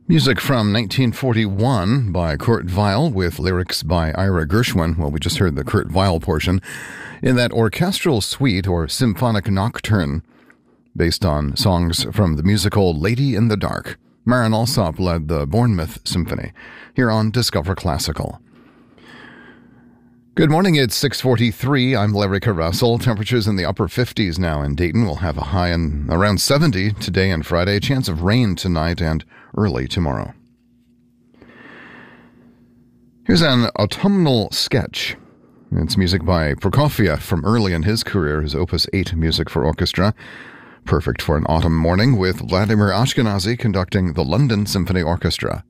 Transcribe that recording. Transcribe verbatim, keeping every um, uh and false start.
Music from nineteen forty-one by Kurt Weill with lyrics by Ira Gershwin. Well, we just heard the Kurt Weill portion in that orchestral suite or symphonic nocturne based on songs from the musical Lady in the Dark. Marin Alsop led the Bournemouth Symphony here on Discover Classical. Good morning, it's six forty-three. I'm Larry Russell. Temperatures in the upper fifties now in Dayton. We'll have a high in around seventy today and Friday. A chance of rain tonight and early tomorrow. Here's an autumnal sketch. It's music by Prokofiev from early in his career, his Opus eight music for orchestra. Perfect for an autumn morning with Vladimir Ashkenazy conducting the London Symphony Orchestra.